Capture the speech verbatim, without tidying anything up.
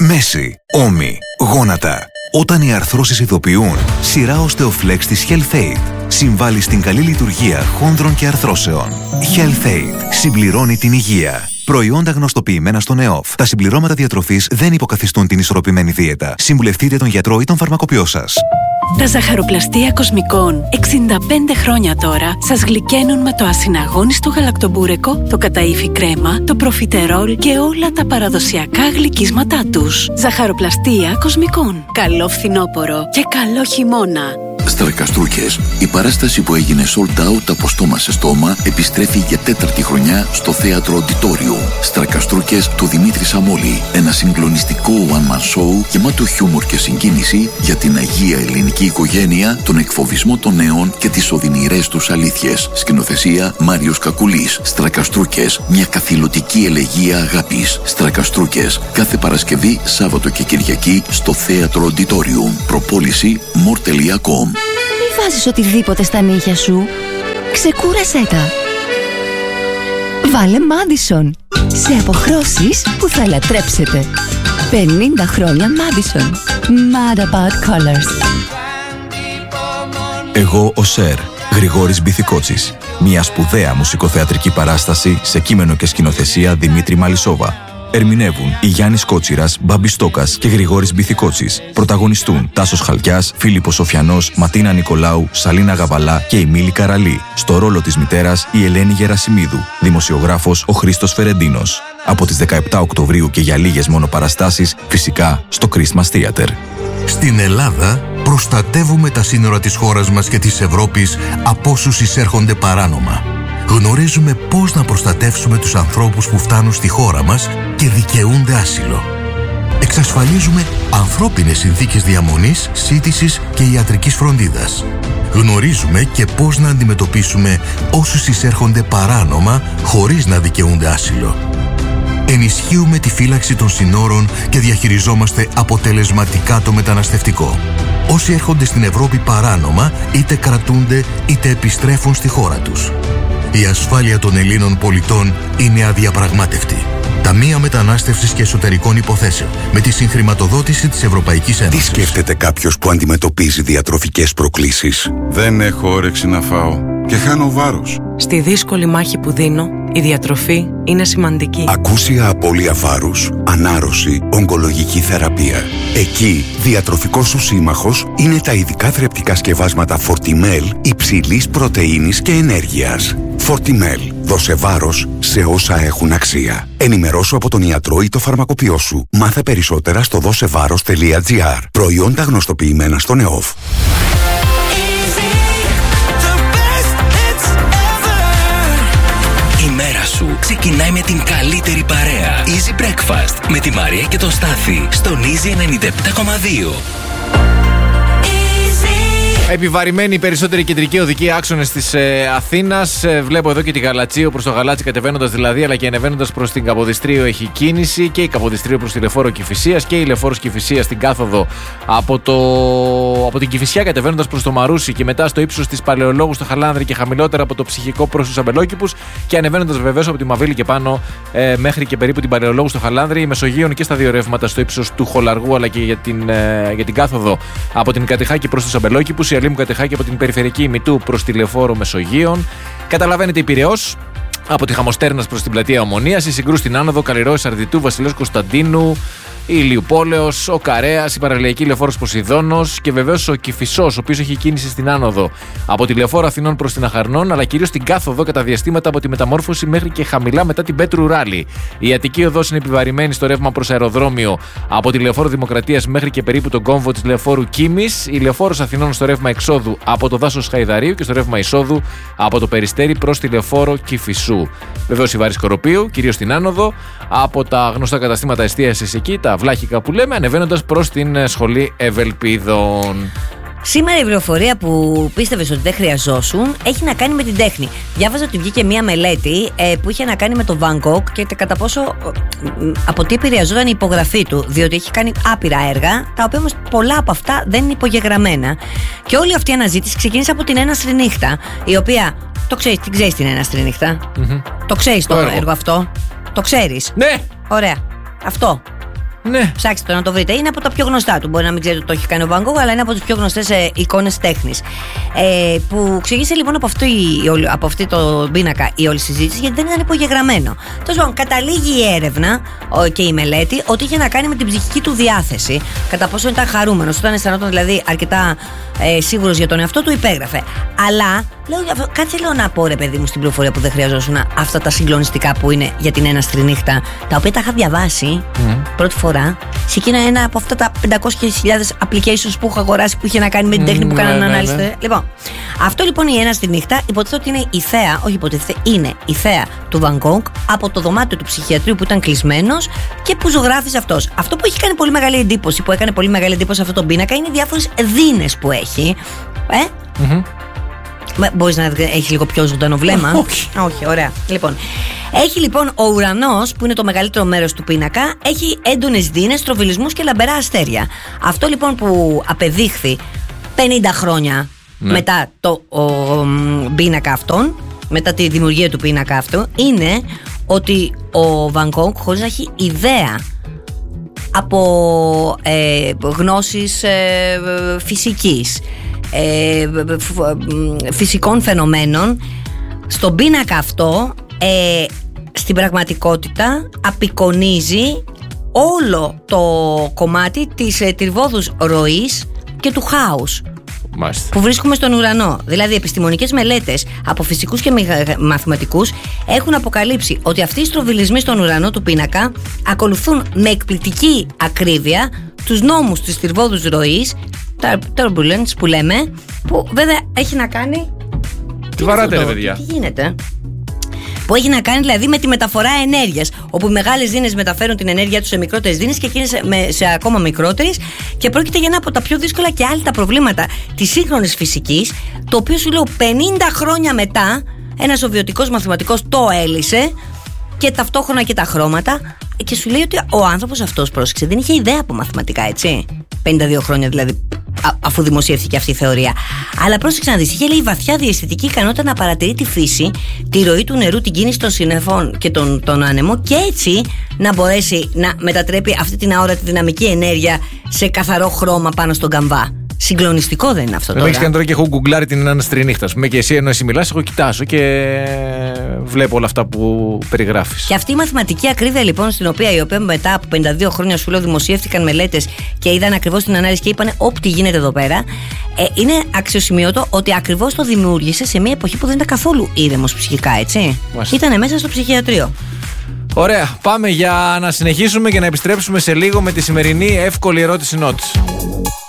μέση, ώμοι, γόνατα. Όταν οι αρθρώσεις ειδοποιούν, σειρά Osteoflex της HealthAid συμβάλλει στην καλή λειτουργία χόνδρων και αρθρώσεων. HealthAid συμπληρώνει την υγεία. Προϊόντα γνωστοποιημένα στον ΕΟΦ. Τα συμπληρώματα διατροφής δεν υποκαθιστούν την ισορροπημένη δίαιτα. Συμβουλευτείτε τον γιατρό ή τον φαρμακοποιό σας. Τα ζαχαροπλαστεία Κοσμικών, εξήντα πέντε χρόνια τώρα, σας γλυκαίνουν με το ασυναγώνιστο γαλακτομπούρεκο, το καταΐφι κρέμα, το προφιτερόλ και όλα τα παραδοσιακά γλυκίσματά τους. Ζαχαροπλαστεία Κοσμικών. Καλό φθινόπωρο και καλό χειμώνα. Στρακαστρούκες. Η παράσταση που έγινε sold out από στόμα σε στόμα επιστρέφει για τέταρτη χρονιά στο θέατρο Οντιτόριο. Στρακαστρούκες του Δημήτρη Σαμόλη. Ένα συγκλονιστικό one-man show γεμάτο χιούμορ και συγκίνηση για την αγία ελληνική οικογένεια, τον εκφοβισμό των νέων και τις οδυνηρές τους αλήθειες. Σκηνοθεσία Μάριος Κακουλής. Στρακαστρούκες. Μια καθηλωτική ελεγεία αγάπης. Στρακαστρούκες. Κάθε Παρασκευή, Σάββατο και Κυριακή στο θέατρο Οντιτόριο. Προπόληση μορ τελεία κομ. Μη βάζεις οτιδήποτε στα νύχια σου. Ξεκούρασέ τα. Βάλε Madison. Σε αποχρώσεις που θα λατρέψετε. πενήντα χρόνια Madison. Mad about colors. Εγώ ο Σερ, Γρηγόρης Μπιθικότσης. Μια σπουδαία μουσικοθεατρική παράσταση σε κείμενο και σκηνοθεσία Δημήτρη Μαλισσόβα. Ερμηνεύουν η Γιάννης Κότσιρας, Μπάμπης Στόκας και Γρηγόρης Μπιθικότσης. Πρωταγωνιστούν Τάσος Χαλκιάς, Φίλιππος Σοφιανός, Ματίνα Νικολάου, Σαλίνα Γαβαλά και η Μίλη Καραλή. Στο ρόλο της μητέρας η Ελένη Γερασιμίδου. Δημοσιογράφος ο Χρήστος Φερεντίνος. Από τις δεκαεπτά Οκτωβρίου και για λίγες μόνο παραστάσεις, φυσικά στο Christmas Theater. Στην Ελλάδα προστατεύουμε τα σύνορα της χώρας μας και της Ευρώπης από όσους εισέρχονται παράνομα. Γνωρίζουμε πώς να προστατεύσουμε τους ανθρώπους που φτάνουν στη χώρα μας και δικαιούνται άσυλο. Εξασφαλίζουμε ανθρώπινες συνθήκες διαμονής, σύντησης και ιατρικής φροντίδας. Γνωρίζουμε και πώς να αντιμετωπίσουμε όσους εισέρχονται παράνομα χωρίς να δικαιούνται άσυλο. Ενισχύουμε τη φύλαξη των συνόρων και διαχειριζόμαστε αποτελεσματικά το μεταναστευτικό. Όσοι έρχονται στην Ευρώπη παράνομα είτε κρατούνται είτε επιστρέφουν στη χώρα τους. Η ασφάλεια των Ελλήνων πολιτών είναι αδιαπραγμάτευτη. Ταμεία Μετανάστευσης και Εσωτερικών Υποθέσεων. Με τη συγχρηματοδότηση της Ευρωπαϊκής Ένωσης. Τι σκέφτεται κάποιος που αντιμετωπίζει διατροφικές προκλήσεις? Δεν έχω όρεξη να φάω και χάνω βάρος. Στη δύσκολη μάχη που δίνω, η διατροφή είναι σημαντική. Ακούσια απώλεια βάρους, ανάρρωση, ογκολογική θεραπεία. Εκεί, διατροφικός σου σύμμαχος είναι τα ειδικά θρεπτικά σκευάσματα Fortimel υψηλής πρωτεΐνης και ενέργειας. Fortimel. Δώσε βάρος σε όσα έχουν αξία. Ενημερώσου από τον ιατρό ή το φαρμακοποιό σου. Μάθε περισσότερα στο δώσεβάρος τελεία τζι άρ. Προϊόντα γνωστοποιημένα στον ΕΟΦ. Η μέρα σου ξεκινάει με την καλύτερη παρέα. Easy Breakfast με τη Μαρία και τον Στάθη στον Easy ενενήντα επτά κόμμα δύο. Επιβαρημένοι οι περισσότεροι κεντρικοί οδικοί άξονες της ε, Αθήνας. Ε, βλέπω εδώ και τη Γαλατσίου προς το Γαλάτσι κατεβαίνοντας δηλαδή, αλλά και ανεβαίνοντας προς την Καποδιστρίο έχει κίνηση. Και η Καποδιστρίο προς τη Λεφόρο Κηφισίας και η Λεφόρος Κηφισίας στην κάθοδο από, το... από την Κηφισιά κατεβαίνοντας προς το Μαρούσι και μετά στο ύψος της Παλαιολόγου στο Χαλάνδρη και χαμηλότερα από το Ψυχικό προς τους Αμπελόκηπους και ανεβαίνοντας βεβαίως από τη Μαβίλη και πάνω ε, μέχρι και περίπου την Παλαιολόγου στο Χαλάνδρη, Μεσογείων και στα δύο ρεύματα στο ύψος του Χολαργού αλλά και για την, ε, για την κάθοδο από την Κατεχάκη προς τους Αμπελόκηπους. Μου Κατεχάκη από την περιφερειακή ημιτού προς τη Λεφόρο Μεσογείων. Καταλαβαίνετε η Πειραιώς από τη Χαμοστέρνας προς την πλατεία Ομονίας, η Συγκρού στην Άνοδο, Καλλιρόης Αρδιτού, Βασιλέως Κωνσταντίνου, η Ηλιουπόλεως, ο Καρέας, η Παραλιακή Λεφόρος Ποσειδώνος και βεβαίως ο Κηφισός, ο οποίος έχει κίνηση στην Άνοδο από τη Λεφόρο Αθηνών προς την Αχαρνών, αλλά κυρίως στην κάθοδο κατά διαστήματα από τη Μεταμόρφωση μέχρι και χαμηλά μετά την Πέτρου Ράλη. Η Αττική Οδός είναι επιβαρημένη στο ρεύμα προς αεροδρόμιο από τη Λεφόρο Δημοκρατίας μέχρι και περίπου τον κόμβο της Λεφόρου Κίμης, η Λεφόρος Αθηνών στο ρεύμα εξόδου από το δάσος Χαϊδαρίου και στο ρεύμα εισόδου από το Περιστέρι προς τη Λεφόρο Κηφισού. Βεβαίως η Βάρη Σκοροπίου, κυρίως στην Άνοδο, από τα γνωστά καταστήματα εστίασης εκεί, τα βλάχικα που λέμε, ανεβαίνοντας προς την Σχολή Ευελπίδων. Σήμερα η πληροφορία που πίστευες ότι δεν χρειαζόσουν έχει να κάνει με την τέχνη. Διάβαζα ότι βγήκε μία μελέτη ε, που είχε να κάνει με το Van Gogh και κατά πόσο ε, από τι επηρεαζόταν η υπογραφή του. Διότι έχει κάνει άπειρα έργα, τα οποία όμως πολλά από αυτά δεν είναι υπογεγραμμένα. Και όλη αυτή η αναζήτηση ξεκίνησε από την Έναστρη Νύχτα, η οποία. Το ξέρεις, την ξέρεις την Έναστρη Νύχτα. Mm-hmm. Το ξέρεις το, το έργο. έργο αυτό. Το ξέρεις. Ναι! Ωραία. Αυτό. Ναι. Ψάξτε το να το βρείτε. Είναι από τα πιο γνωστά του. Μπορεί να μην ξέρετε ότι το έχει κάνει ο Van Gogh, αλλά είναι από τις πιο γνωστές ε, εικόνες τέχνης. Ε, που ξηγήσε λοιπόν από, αυτό, η, από αυτή το πίνακα η όλη συζήτηση, γιατί δεν ήταν υπογεγραμμένο. Τέλος πάντων, καταλήγει η έρευνα ο, και η μελέτη ότι είχε να κάνει με την ψυχική του διάθεση. Κατά πόσο ήταν χαρούμενος, όταν αισθανόταν δηλαδή αρκετά ε, σίγουρος για τον εαυτό του, υπέγραφε. Αλλά λέω, κάτσε λέω να πω ρε παιδί μου στην πληροφορία που δεν χρειαζόσουν αυτά τα συγκλονιστικά που είναι για την έναστρη νύχτα, τα οποία τα είχα διαβάσει mm. πρώτη φορά σε εκείνα ένα από αυτά τα πεντακόσιες χιλιάδες applications που έχω αγοράσει που είχε να κάνει με την τέχνη mm, που κάνανε ναι, ανάλυση. Ναι, ναι. Λοιπόν, αυτό λοιπόν η έναστρη νύχτα υποτίθεται ότι είναι η θέα, όχι υποτίθεται, είναι η θέα του Van Gogh από το δωμάτιο του ψυχιατρίου που ήταν κλεισμένος και που ζωγράφιζε αυτός. Αυτό που έχει κάνει πολύ μεγάλη εντύπωση, που έκανε πολύ μεγάλη εντύπωση αυτό το πίνακα, είναι οι διάφορες δίνες που έχει. Ε? Mm-hmm. Μπορείς να έχει λίγο πιο ζωντανό βλέμμα? Όχι. Όχι, ωραία. Λοιπόν, έχει λοιπόν ο ουρανός, που είναι το μεγαλύτερο μέρος του πίνακα, έχει έντονες δίνες, τροβιλισμούς και λαμπερά αστέρια. Αυτό λοιπόν που απεδείχθη πενήντα χρόνια ναι. μετά το ο, ο, πίνακα αυτόν, μετά τη δημιουργία του πίνακα αυτού, είναι ότι ο Van Gogh, χωρίς να έχει ιδέα από ε, γνώσεις ε, φυσικής, Ε, φυσικών φαινομένων, στον πίνακα αυτό ε, στην πραγματικότητα απεικονίζει όλο το κομμάτι της ε, τυρβόδους ροής και του χάους Μάλιστα. που βρίσκουμε στον ουρανό. Δηλαδή επιστημονικές μελέτες από φυσικούς και μαθηματικούς έχουν αποκαλύψει ότι αυτοί οι στροβιλισμοί στον ουρανό του πίνακα ακολουθούν με εκπληκτική ακρίβεια τους νόμους της τυρβόδους ροής, turbulence που λέμε, που βέβαια έχει να κάνει. Τι βαράτε ρε παιδιά? Τι γίνεται? Που έχει να κάνει δηλαδή με τη μεταφορά ενέργειας, όπου οι μεγάλες δίνες μεταφέρουν την ενέργειά τους σε μικρότερες δίνες και εκείνες σε, σε ακόμα μικρότερες, και πρόκειται για ένα από τα πιο δύσκολα και άλλα τα προβλήματα της σύγχρονης φυσικής, το οποίο σου λέω πενήντα χρόνια μετά ένας σοβιετικός μαθηματικός το έλυσε, και ταυτόχρονα και τα χρώματα, και σου λέει ότι ο άνθρωπος αυτός, πρόσεξε, δεν είχε ιδέα από μαθηματικά, έτσι. πενήντα δύο χρόνια δηλαδή, α, αφού δημοσιεύθηκε αυτή η θεωρία. Αλλά πρόσεξε να δεις, είχε λέει βαθιά διαισθητική ικανότητα να παρατηρεί τη φύση, τη ροή του νερού, την κίνηση των συννεφών και τον, τον άνεμο, και έτσι να μπορέσει να μετατρέπει αυτή την αόρατη δυναμική ενέργεια σε καθαρό χρώμα πάνω στον καμβά. Συγκλονιστικό δεν είναι αυτό? Δεν τώρα? έχεις κάνει τώρα και έχω γκουγκλάρει την έναστρη νύχτα. Με και εσύ ενώ εσύ μιλάς, εγώ κοιτάζω και βλέπω όλα αυτά που περιγράφεις. Και αυτή η μαθηματική ακρίβεια λοιπόν, στην οποία, η οποία μετά από πενήντα δύο χρόνια σου λέω δημοσιεύτηκαν μελέτες και είδαν ακριβώς την ανάλυση και είπαν ό,τι γίνεται εδώ πέρα, ε, είναι αξιοσημείωτο ότι ακριβώς το δημιούργησε σε μια εποχή που δεν ήταν καθόλου ήρεμος ψυχικά, έτσι. Ήτανε μέσα στο ψυχιατρίο. Ωραία, πάμε για να συνεχίσουμε και να επιστρέψουμε σε λίγο με τη σημερινή εύκολη ερώτηση νότης.